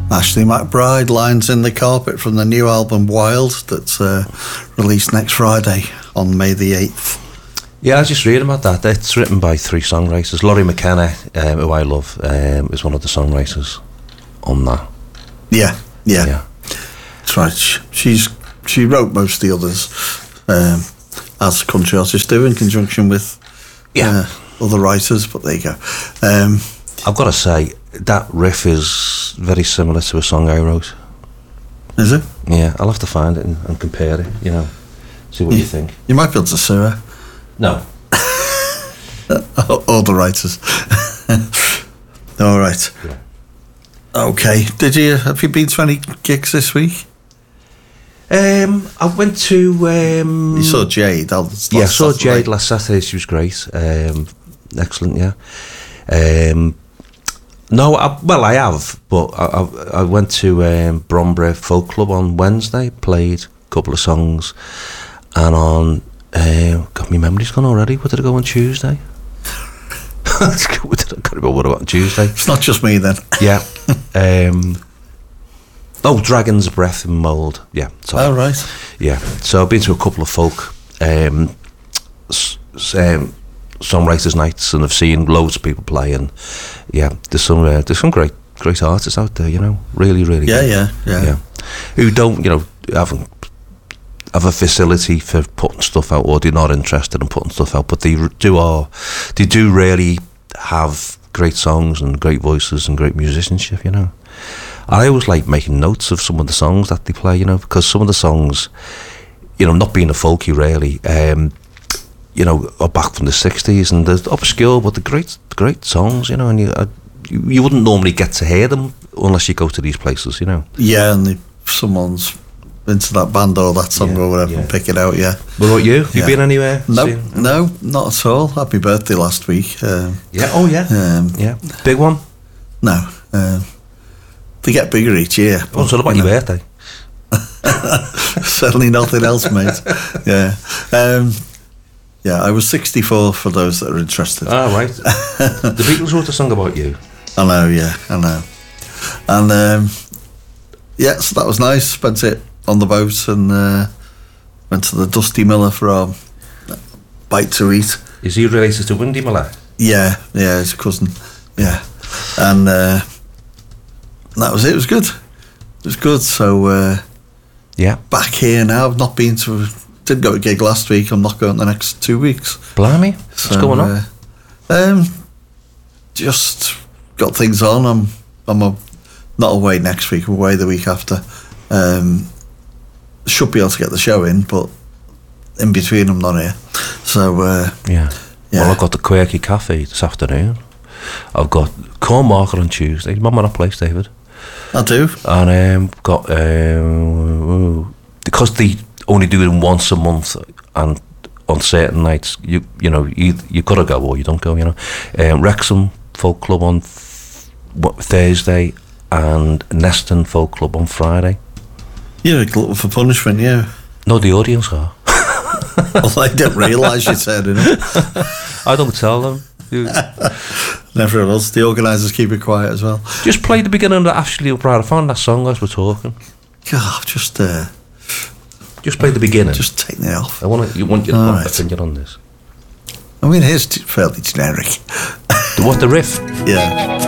Ashley McBryde, Lines in the Carpet from the new album Wild that's released next Friday on May the 8th. Yeah, I was just reading about that. It's written by 3 songwriters. Laurie McKenna, who I love, is one of the songwriters on that. Yeah. That's right. She wrote most of the others as country artists do in conjunction with other writers, but there you go. I've got to say, that riff is very similar to a song I wrote. Is it? Yeah, I'll have to find it and compare it, see what you think. You might be able to sue her. No. All the writers. All right. Yeah. Okay. Have you been to any gigs this week? I went to... you saw Jade. I saw Jade last Saturday. She was great. Excellent, yeah. No, I have, but I went to Brombury Folk Club on Wednesday, played a couple of songs, and on... God, my memory's gone already. What did I go on Tuesday? I can't remember what I got on Tuesday. It's not just me then. Yeah. Dragon's Breath and Mould. Yeah. Sorry. Oh, right. Yeah. So I've been to a couple of folk songwriters' nights, and I've seen loads of people play, and there's some great artists out there. Really, really. Yeah. Who don't have a facility for putting stuff out, or they're not interested in putting stuff out, but they do really have great songs and great voices and great musicianship. I always like making notes of some of the songs that they play, because some of the songs, not being a folkie really, are back from the 60s, and they're obscure, but they're great songs, and you wouldn't normally get to hear them unless you go to these places, Yeah, and someone's into that band or that song or whatever and pick it out. What about you? Have you been anywhere? No, not at all. Happy birthday last week. Big one? No, they get bigger each year. So what about your birthday? Certainly nothing else, mate. I was 64 for those that are interested. Ah, right. The Beatles wrote a song about you. I know. And so that was nice. Spent it on the boat and went to the Dusty Miller for our bite to eat. Is he related to Windy Miller? Yeah, his cousin. Yeah, and that was it. It was good. So back here now. I've not been to. Didn't go to a gig last week. I'm not going the next 2 weeks. Blimey, what's going on? Just got things on. I'm not away next week. I'm away the week after. Should be able to get the show in, but in between I'm not here. So Well, I've got the Quirky Cafe this afternoon. I've got Corn Market on Tuesday. Remember that place, David? I do. And got because they only do it once a month, and on certain nights you gotta go or you don't go. Wrexham Folk Club on Thursday and Neston Folk Club on Friday. You're a glutton for punishment, yeah. No, the audience are. Well, I didn't realise you said it. I don't tell them. Never else. The organisers keep it quiet as well. Just play the beginning of the Ashley McBryde. I found that song as we're talking. God, just play the beginning. Just take me off. You want your opinion on this? I mean, it's fairly generic. What, the riff? Yeah.